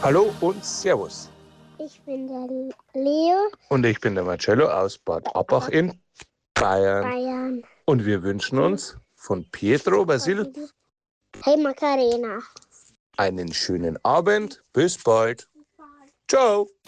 Hallo und Servus. Ich bin der Leo. Und ich bin der Marcello aus Bad Abbach in Bayern. Bayern. Und wir wünschen uns von Pietro Basil Hey Macarena. einen schönen Abend. Bis bald. Ciao.